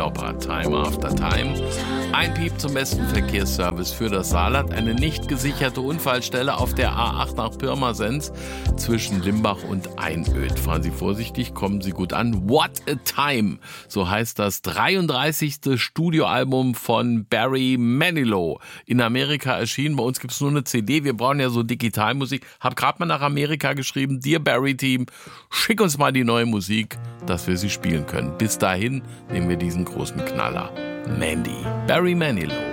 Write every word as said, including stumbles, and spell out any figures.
Lauper, Time After Time. Ein Piep zum besten Verkehrsservice für das Saarland. Eine nicht gesicherte Unfallstelle auf der A acht nach Pirmasens zwischen Limbach und Einöd. Fahren Sie vorsichtig, kommen Sie gut an. What a Time, so heißt das dreiunddreißigste Studioalbum von Barry Manilow. In Amerika erschienen, bei uns gibt es nur eine C D. Wir brauchen ja so Digitalmusik. Hab gerade mal nach Amerika geschrieben. Dear Barry Team, schick uns mal die neue Musik, dass wir sie spielen können. Bis dahin nehmen wir diesen großen Knaller. Mandy, Barry Manilow.